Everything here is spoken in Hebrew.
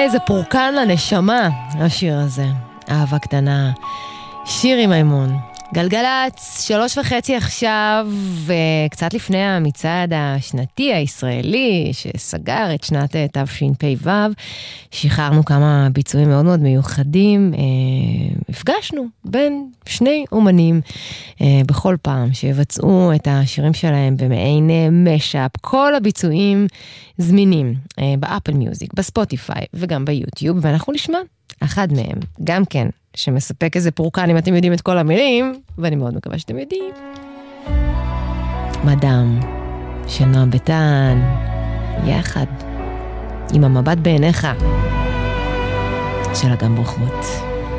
איזה פורקן לנשמה, השיר הזה. אהבה קטנה. שירי מימון. גלגלץ, 3:30 עכשיו, וקצת לפני המצעד השנתי הישראלי, שסגר את שנת תשפ"ו, שחררנו כמה ביצועים מאוד מאוד מיוחדים. הפגשנו בין שני אומנים בכל פעם שיבצעו את השירים שלהם במעין משאפ. כל הביצועים זמינים באפל מיוזיק, בספוטיפיי וגם ביוטיוב, ואנחנו נשמע אחד מהם, גם כן, שמספק איזה פורקן אם אתם יודעים את כל המילים, ואני מאוד מקווה שאתם יודעים. מדם של נועם ביטן, יחד עם המבט בעיניך של אגם בוחבוט.